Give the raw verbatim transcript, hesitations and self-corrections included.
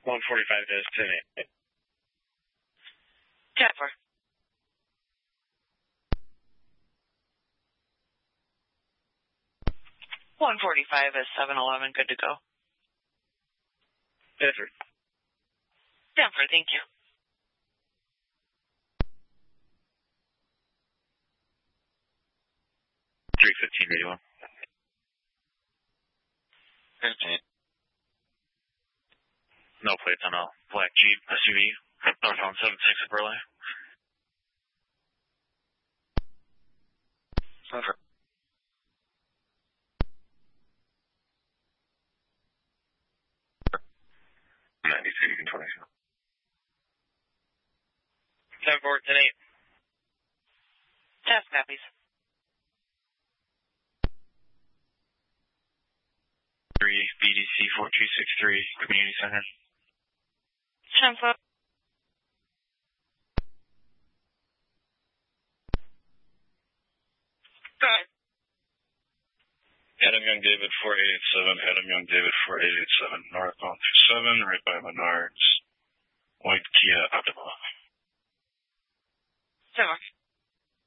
one forty-five to ten eight. Jennifer. one forty-five is seven eleven, good to go. Denver. Denver, thank you. three fifteen, radio one. fifteen. No plates on a black Jeep S U V. Northbound seven six at Burleigh. Over. ninety-two, you can twenty-two. ten four, ten eight. Test copies. three B D C four two six three, Community Center. ten four. Go ahead. Adam Young David four eight eight seven, Adam Young David four eight eight seven, northbound two seven, right by Menards, white Kia Optima. So much.